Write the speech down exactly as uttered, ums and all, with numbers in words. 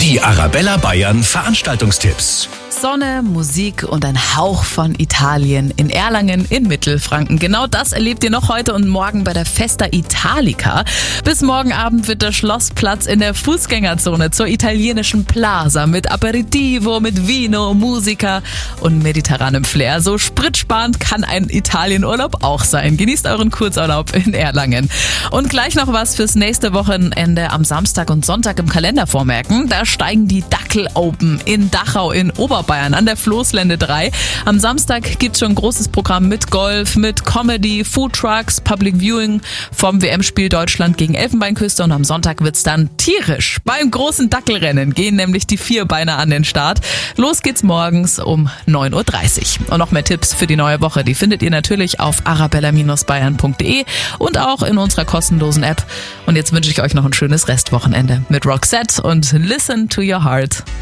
Die Arabella Bayern Veranstaltungstipps. Sonne, Musik und ein Hauch von Italien in Erlangen in Mittelfranken. Genau das erlebt ihr noch heute und morgen bei der Festa Italica. Bis morgen Abend wird der Schlossplatz in der Fußgängerzone zur italienischen Plaza mit Aperitivo, mit Vino, Musica und mediterranem Flair. So spritsparend kann ein Italienurlaub auch sein. Genießt euren Kurzurlaub in Erlangen. Und gleich noch was fürs nächste Wochenende am Samstag und Sonntag im Kalender vormerken. Da steigen die Dackel Open in Dachau in Oberbayern an der Floßlände drei. Am Samstag gibt's schon ein großes Programm mit Golf, mit Comedy, Foodtrucks, Public Viewing vom W M-Spiel Deutschland gegen Elfenbeinküste und am Sonntag wird's dann tierisch. Beim großen Dackelrennen gehen nämlich die Vierbeiner an den Start. Los geht's morgens um neun Uhr dreißig. Und noch mehr Tipps für die neue Woche, die findet ihr natürlich auf arabella Bindestrich bayern punkt de und auch in unserer kostenlosen App. Und jetzt wünsche ich euch noch ein schönes Restwochenende mit Roxette und Listen to Your Heart.